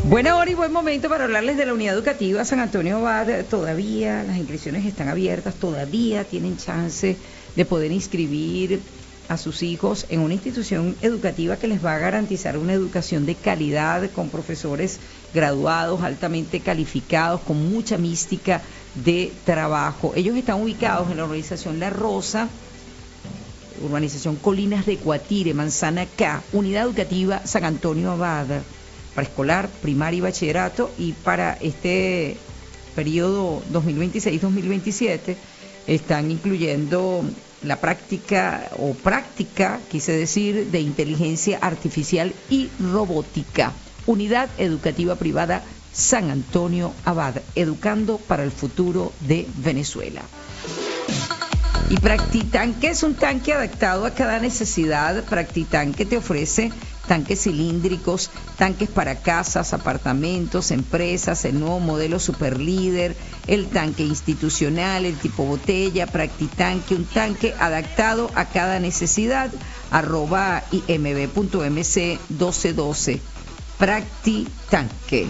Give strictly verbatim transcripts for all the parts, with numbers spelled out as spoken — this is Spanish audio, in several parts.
Buena hora y buen momento para hablarles de la unidad educativa San Antonio Abad. Todavía las inscripciones están abiertas, todavía tienen chance de poder inscribir a sus hijos en una institución educativa que les va a garantizar una educación de calidad, con profesores graduados, altamente calificados, con mucha mística de trabajo. Ellos están ubicados en la urbanización La Rosa, urbanización Colinas de Guatire, Manzana K, unidad educativa San Antonio Abad, para escolar, primaria y bachillerato, y para este periodo dos mil veintiséis dos mil veintisiete están incluyendo la práctica o práctica, quise decir, de inteligencia artificial y robótica. Unidad educativa privada San Antonio Abad, educando para el futuro de Venezuela. Y Practitanque es un tanque adaptado a cada necesidad. Practitanque te ofrece tanques cilíndricos, tanques para casas, apartamentos, empresas, el nuevo modelo Superlíder, el tanque institucional, el tipo botella. Practitanque, un tanque adaptado a cada necesidad. Arroba imb.mc doce doce. Practitanque.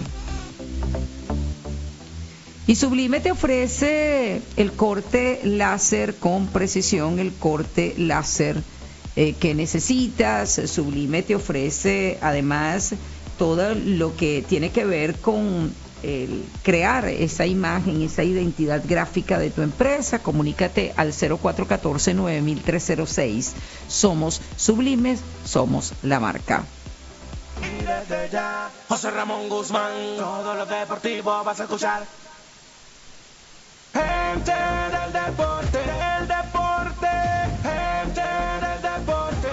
Y Sublime te ofrece el corte láser con precisión, el corte láser eh, que necesitas. Sublime te ofrece además todo lo que tiene que ver con el crear esa imagen, esa identidad gráfica de tu empresa. Comunícate al cero cuatro uno cuatro nueve mil tres cero seis. Somos Sublimes, somos la marca. Y desde ya, José Ramón Guzmán, todo lo deportivo vas a escuchar. Gente del deporte, el deporte, gente del deporte.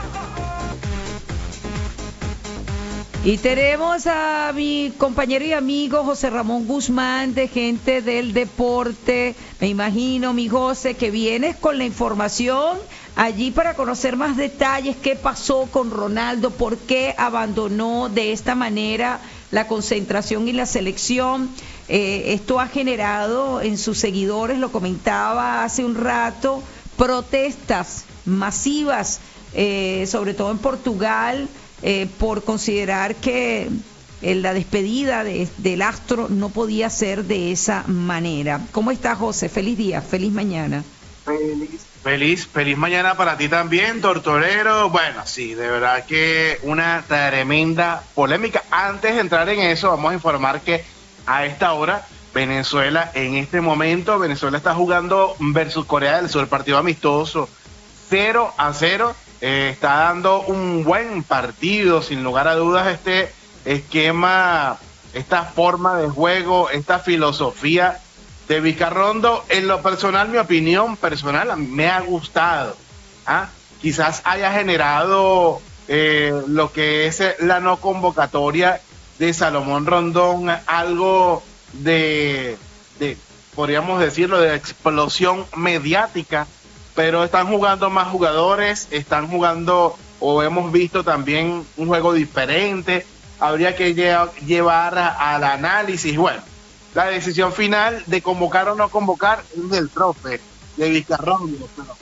Y tenemos a mi compañero y amigo José Ramón Guzmán, de Gente del Deporte. Me imagino, mi José, que vienes con la información allí para conocer más detalles. ¿Qué pasó con Ronaldo? ¿Por qué abandonó de esta manera la concentración y la selección? Eh, esto ha generado en sus seguidores, lo comentaba hace un rato, protestas masivas, eh, sobre todo en Portugal, eh, por considerar que eh, la despedida de, del astro no podía ser de esa manera. ¿Cómo está, José? Feliz día, feliz mañana. Feliz, feliz, feliz mañana para ti también, Tortorero. Bueno, sí, de verdad que una tremenda polémica. Antes de entrar en eso, vamos a informar que a esta hora, Venezuela, en este momento, Venezuela está jugando versus Corea del Sur, partido amistoso, cero a cero, eh, está dando un buen partido, sin lugar a dudas, este esquema, esta forma de juego, esta filosofía de Vizcarrondo. En lo personal, mi opinión personal, a mí me ha gustado, ¿ah? Quizás haya generado eh, lo que es la no convocatoria de Salomón Rondón, algo de, de, podríamos decirlo, de explosión mediática, pero están jugando más jugadores, están jugando, o hemos visto también un juego diferente. Habría que lle- llevar a, al análisis. Bueno, la decisión final de convocar o no convocar es del profe, de Vizcarrondo, pero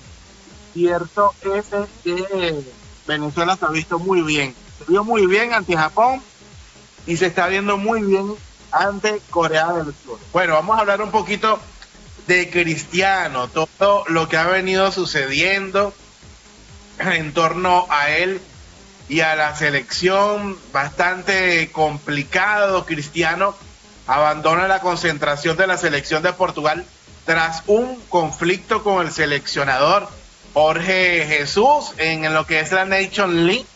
cierto es que Venezuela se ha visto muy bien, se vio muy bien ante Japón, y se está viendo muy bien ante Corea del Sur. Bueno, vamos a hablar un poquito de Cristiano, todo lo que ha venido sucediendo en torno a él y a la selección. Bastante complicado. Cristiano abandona la concentración de la selección de Portugal tras un conflicto con el seleccionador Jorge Jesús en lo que es la Nation League.